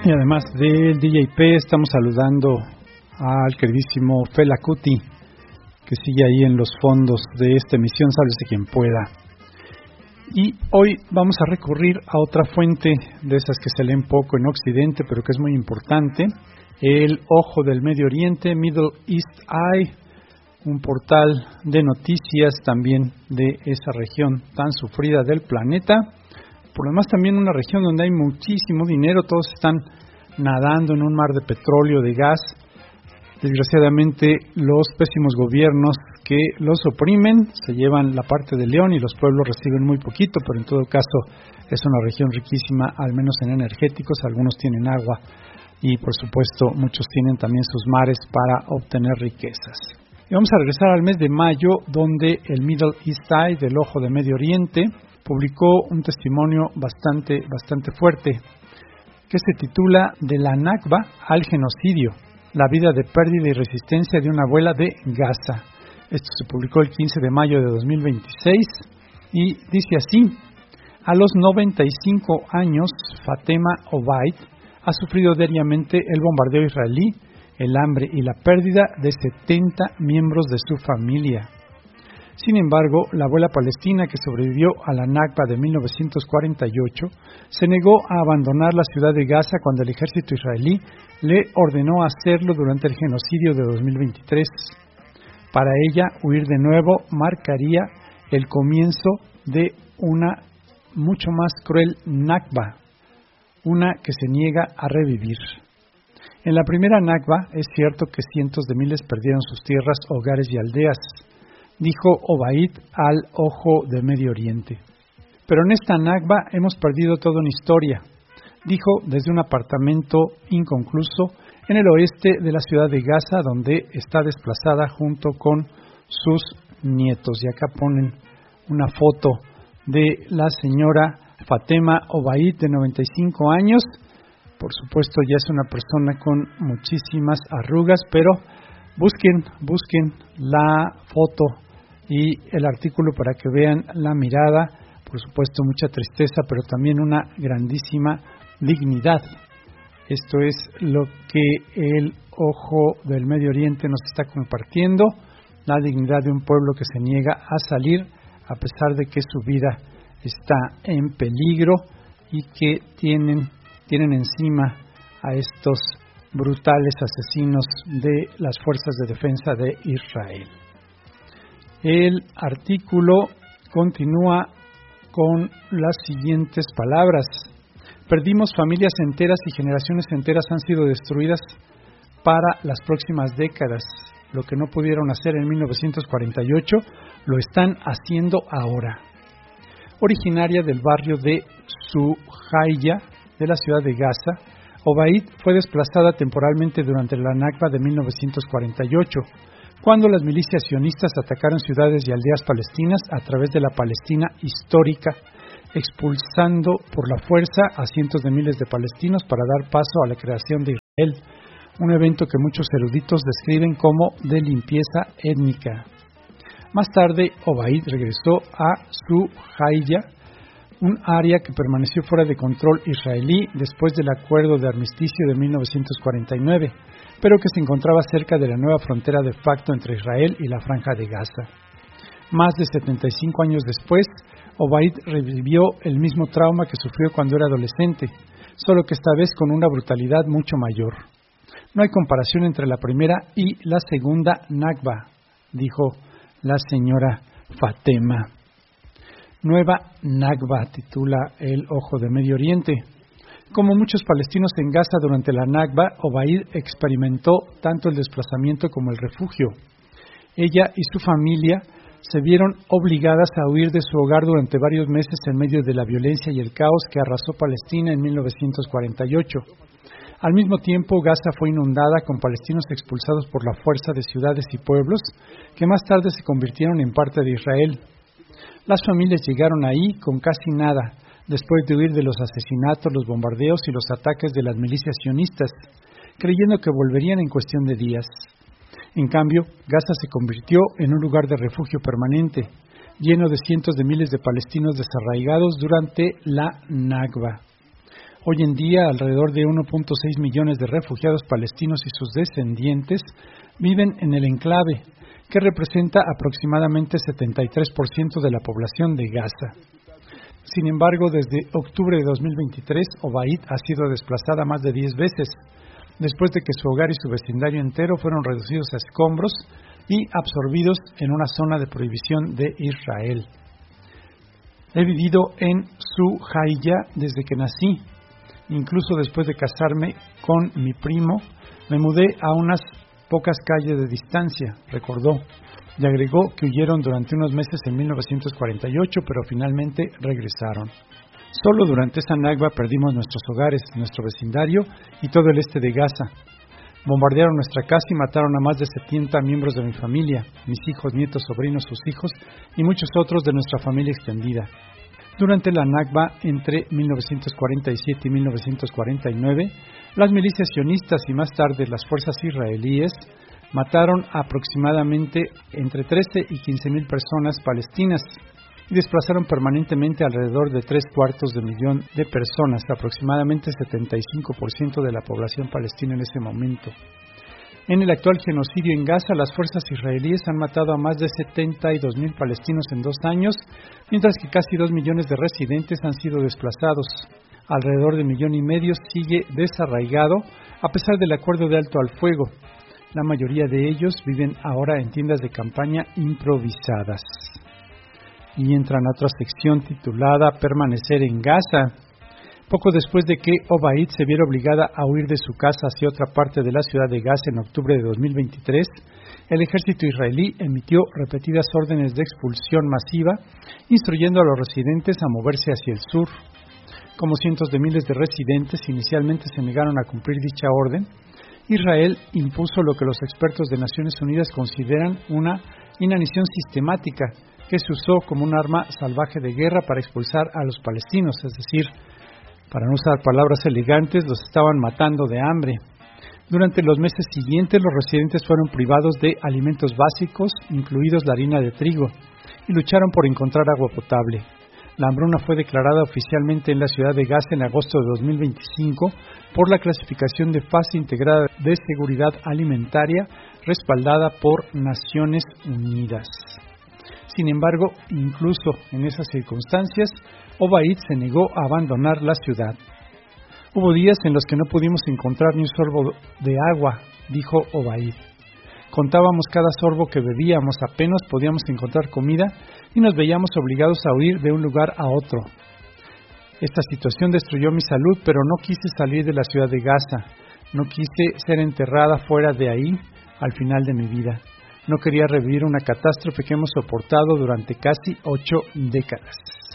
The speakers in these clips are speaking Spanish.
Y además del DJP estamos saludando al queridísimo Fela Kuti, que sigue ahí en los fondos de esta emisión, sálvese quien pueda. Y hoy vamos a recurrir a otra fuente de esas que se leen poco en Occidente, pero que es muy importante, el Ojo del Medio Oriente, Middle East Eye, un portal de noticias también de esa región tan sufrida del planeta. Por lo demás, también una región donde hay muchísimo dinero, todos están nadando en un mar de petróleo, de gas. Desgraciadamente, los pésimos gobiernos que los oprimen se llevan la parte de León y los pueblos reciben muy poquito, pero en todo caso es una región riquísima, al menos en energéticos. Algunos tienen agua y, por supuesto, muchos tienen también sus mares para obtener riquezas. Y vamos a regresar al mes de mayo, donde el Middle East Eye, del Ojo de Medio Oriente, publicó un testimonio bastante fuerte que se titula De la Nakba al genocidio, la vida de pérdida y resistencia de una abuela de Gaza. Esto se publicó el 15 de mayo de 2026 y dice así: a los 95 años, Fatema Obaid ha sufrido diariamente el bombardeo israelí, el hambre y la pérdida de 70 miembros de su familia. Sin embargo, la abuela palestina que sobrevivió a la Nakba de 1948 se negó a abandonar la ciudad de Gaza cuando el ejército israelí le ordenó hacerlo durante el genocidio de 2023. Para ella, huir de nuevo marcaría el comienzo de una mucho más cruel Nakba, una que se niega a revivir. En la primera Nakba es cierto que cientos de miles perdieron sus tierras, hogares y aldeas, dijo Obaid al Ojo de Medio Oriente. Pero en esta Nakba hemos perdido toda una historia, dijo desde un apartamento inconcluso en el oeste de la ciudad de Gaza, donde está desplazada junto con sus nietos. Y acá ponen una foto de la señora Fatema Obaid, de 95 años. Por supuesto, ya es una persona con muchísimas arrugas, pero busquen la foto y el artículo para que vean la mirada. Por supuesto, mucha tristeza, pero también una grandísima dignidad. Esto es lo que el Ojo del Medio Oriente nos está compartiendo, la dignidad de un pueblo que se niega a salir a pesar de que su vida está en peligro y que tienen encima a estos brutales asesinos de las fuerzas de defensa de Israel. El artículo continúa con las siguientes palabras: perdimos familias enteras y generaciones enteras han sido destruidas para las próximas décadas. Lo que no pudieron hacer en 1948, lo están haciendo ahora. Originaria del barrio de Suhaya, de la ciudad de Gaza, Obaid fue desplazada temporalmente durante la Nakba de 1948, cuando las milicias sionistas atacaron ciudades y aldeas palestinas a través de la Palestina histórica, expulsando por la fuerza a cientos de miles de palestinos para dar paso a la creación de Israel, un evento que muchos eruditos describen como de limpieza étnica. Más tarde, Obaid regresó a Suhaya, un área que permaneció fuera de control israelí después del acuerdo de armisticio de 1949, pero que se encontraba cerca de la nueva frontera de facto entre Israel y la Franja de Gaza. Más de 75 años después, Obaid revivió el mismo trauma que sufrió cuando era adolescente, solo que esta vez con una brutalidad mucho mayor. No hay comparación entre la primera y la segunda Nakba, dijo la señora Fatema. Nueva Nakba, titula el Ojo de Medio Oriente. Como muchos palestinos en Gaza durante la Nakba, Obaid experimentó tanto el desplazamiento como el refugio. Ella y su familia se vieron obligadas a huir de su hogar durante varios meses en medio de la violencia y el caos que arrasó Palestina en 1948. Al mismo tiempo, Gaza fue inundada con palestinos expulsados por la fuerza de ciudades y pueblos que más tarde se convirtieron en parte de Israel. Las familias llegaron ahí con casi nada, después de huir de los asesinatos, los bombardeos y los ataques de las milicias sionistas, creyendo que volverían en cuestión de días. En cambio, Gaza se convirtió en un lugar de refugio permanente, lleno de cientos de miles de palestinos desarraigados durante la Nakba. Hoy en día, alrededor de 1.6 millones de refugiados palestinos y sus descendientes viven en el enclave, que representa aproximadamente 73% de la población de Gaza. Sin embargo, desde octubre de 2023, Obaid ha sido desplazada más de 10 veces, después de que su hogar y su vecindario entero fueron reducidos a escombros y absorbidos en una zona de prohibición de Israel. He vivido en Suhaya desde que nací. Incluso después de casarme con mi primo, me mudé a unas pocas calles de distancia, recordó, y agregó que huyeron durante unos meses en 1948, pero finalmente regresaron. Solo durante esa Nakba perdimos nuestros hogares, nuestro vecindario y todo el este de Gaza. Bombardearon nuestra casa y mataron a más de 70 miembros de mi familia, mis hijos, nietos, sobrinos, sus hijos y muchos otros de nuestra familia extendida. Durante la Nakba, entre 1947 y 1949, las milicias sionistas y más tarde las fuerzas israelíes mataron aproximadamente entre 13 y 15,000 personas palestinas y desplazaron permanentemente alrededor de 3/4 millón de personas, aproximadamente 75% de la población palestina en ese momento. En el actual genocidio en Gaza, las fuerzas israelíes han matado a más de 72,000 palestinos en 2 años, mientras que casi 2 millones de residentes han sido desplazados. Alrededor de 1,5 millones sigue desarraigado, a pesar del acuerdo de alto al fuego. La mayoría de ellos viven ahora en tiendas de campaña improvisadas. Y entran a otra sección titulada Permanecer en Gaza. Poco después de que Obaid se viera obligada a huir de su casa hacia otra parte de la ciudad de Gaza en octubre de 2023, el ejército israelí emitió repetidas órdenes de expulsión masiva, instruyendo a los residentes a moverse hacia el sur. Como cientos de miles de residentes inicialmente se negaron a cumplir dicha orden, Israel impuso lo que los expertos de Naciones Unidas consideran una inanición sistemática, que se usó como un arma salvaje de guerra para expulsar a los palestinos, es decir, para no usar palabras elegantes, los estaban matando de hambre. Durante los meses siguientes, los residentes fueron privados de alimentos básicos, incluidos la harina de trigo, y lucharon por encontrar agua potable. La hambruna fue declarada oficialmente en la ciudad de Gaza en agosto de 2025 por la clasificación de fase integrada de seguridad alimentaria respaldada por Naciones Unidas. Sin embargo, incluso en esas circunstancias, Obaid se negó a abandonar la ciudad. Hubo días en los que no pudimos encontrar ni un sorbo de agua, dijo Obaid. Contábamos cada sorbo que bebíamos, apenas podíamos encontrar comida y nos veíamos obligados a huir de un lugar a otro. Esta situación destruyó mi salud, pero no quise salir de la ciudad de Gaza. No quise ser enterrada fuera de ahí al final de mi vida. No quería revivir una catástrofe que hemos soportado durante casi 8 décadas.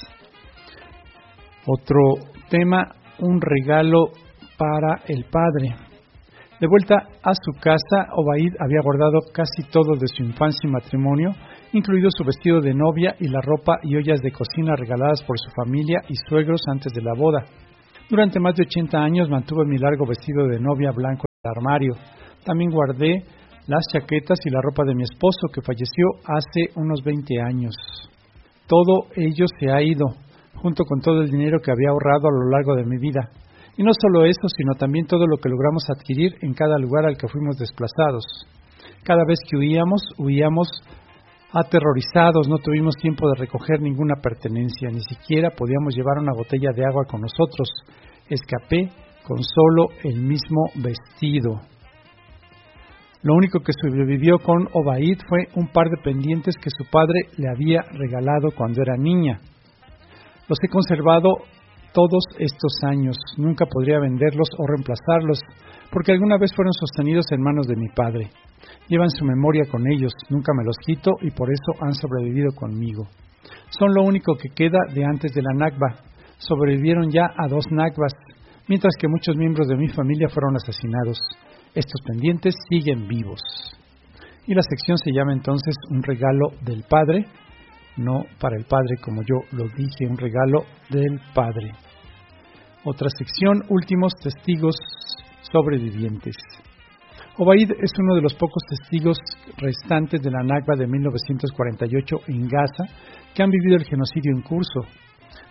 Otro tema, un regalo para el padre. De vuelta a su casa, Obaid había guardado casi todo de su infancia y matrimonio, incluido su vestido de novia y la ropa y ollas de cocina regaladas por su familia y suegros antes de la boda. Durante más de 80 años mantuve mi largo vestido de novia blanco en el armario. También guardé las chaquetas y la ropa de mi esposo, que falleció hace unos 20 años. Todo ello se ha ido, junto con todo el dinero que había ahorrado a lo largo de mi vida. Y no solo eso, sino también todo lo que logramos adquirir en cada lugar al que fuimos desplazados. Cada vez que huíamos aterrorizados, no tuvimos tiempo de recoger ninguna pertenencia, ni siquiera podíamos llevar una botella de agua con nosotros. Escapé con solo el mismo vestido. Lo único que sobrevivió con Obaid fue un par de pendientes que su padre le había regalado cuando era niña. Los he conservado todos estos años. Nunca podría venderlos o reemplazarlos, porque alguna vez fueron sostenidos en manos de mi padre. Llevan su memoria con ellos, nunca me los quito y por eso han sobrevivido conmigo. Son lo único que queda de antes de la Nakba. Sobrevivieron ya a 2 Nakbas, mientras que muchos miembros de mi familia fueron asesinados. Estos pendientes siguen vivos. Y la sección se llama entonces Un regalo del padre, no para el padre como yo lo dije, un regalo del padre. Otra sección, Últimos testigos sobrevivientes. Obaid es uno de los pocos testigos restantes de la Nakba de 1948 en Gaza que han vivido el genocidio en curso.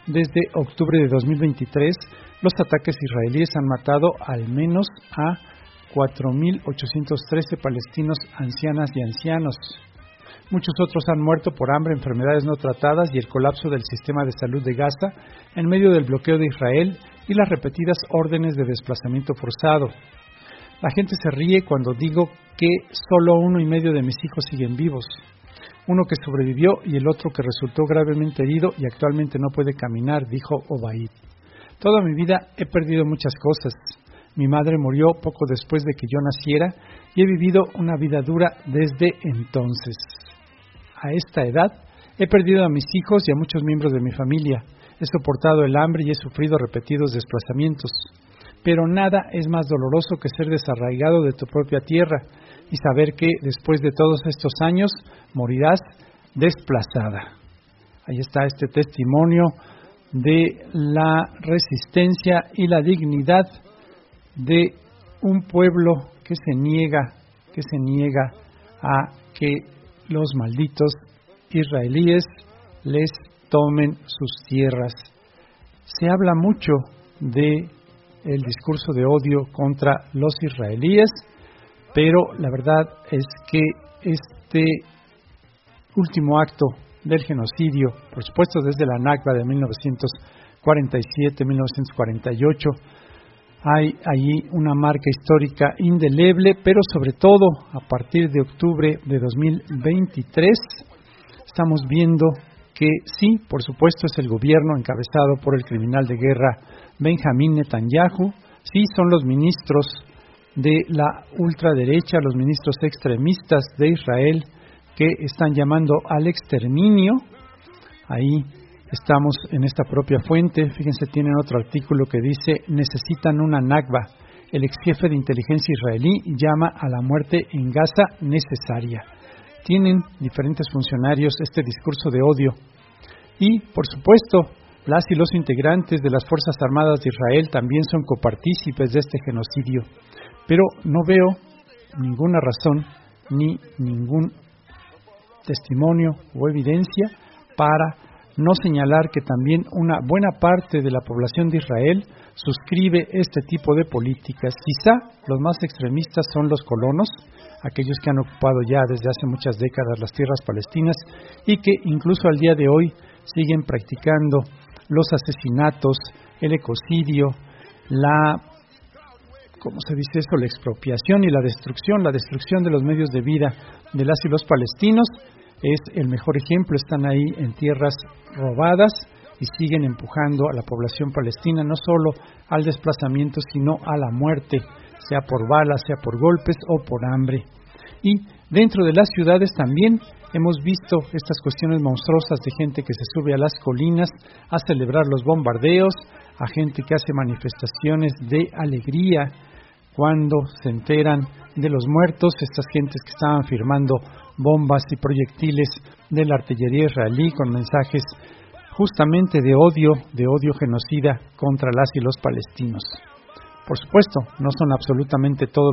desde octubre de 2023, los ataques israelíes han matado al menos a 4.813 palestinos, ancianas y ancianos. Muchos otros han muerto por hambre, enfermedades no tratadas y el colapso del sistema de salud de Gaza en medio del bloqueo de Israel y las repetidas órdenes de desplazamiento forzado. La gente se ríe cuando digo que solo 1,5 de mis hijos siguen vivos. Uno que sobrevivió y el otro que resultó gravemente herido y actualmente no puede caminar, dijo Obaid. Toda mi vida he perdido muchas cosas. Mi madre murió poco después de que yo naciera y he vivido una vida dura desde entonces. A esta edad he perdido a mis hijos y a muchos miembros de mi familia. He soportado el hambre y he sufrido repetidos desplazamientos. Pero nada es más doloroso que ser desarraigado de tu propia tierra y saber que después de todos estos años morirás desplazada. Ahí está este testimonio de la resistencia y la dignidad de un pueblo que se niega a que los malditos israelíes les tomen sus tierras. Se habla mucho de el discurso de odio contra los israelíes, pero la verdad es que este último acto del genocidio, por supuesto desde la Nakba de 1947-1948, hay allí una marca histórica indeleble, pero sobre todo a partir de octubre de 2023 estamos viendo que sí, por supuesto es el gobierno encabezado por el criminal de guerra Benjamín Netanyahu, sí son los ministros de la ultraderecha, los ministros extremistas de Israel que están llamando al exterminio. Ahí estamos en esta propia fuente. Fíjense, tienen otro artículo que dice: necesitan una Nakba. El ex jefe de inteligencia israelí llama a la muerte en Gaza necesaria. Tienen diferentes funcionarios este discurso de odio. Y, por supuesto, las y los integrantes de las Fuerzas Armadas de Israel también son copartícipes de este genocidio. Pero no veo ninguna razón ni ningún testimonio o evidencia para no señalar que también una buena parte de la población de Israel suscribe este tipo de políticas. Quizá los más extremistas son los colonos, aquellos que han ocupado ya desde hace muchas décadas las tierras palestinas y que incluso al día de hoy siguen practicando los asesinatos, el ecocidio, la expropiación y la destrucción de los medios de vida de las y los palestinos. Es el mejor ejemplo. Están ahí en tierras robadas y siguen empujando a la población palestina no solo al desplazamiento, sino a la muerte, sea por balas, sea por golpes o por hambre. Y dentro de las ciudades también hemos visto estas cuestiones monstruosas de gente que se sube a las colinas a celebrar los bombardeos, a gente que hace manifestaciones de alegría cuando se enteran de los muertos, estas gentes que estaban firmando bombas y proyectiles de la artillería israelí con mensajes justamente de odio genocida contra las y los palestinos. Por supuesto, no son absolutamente todos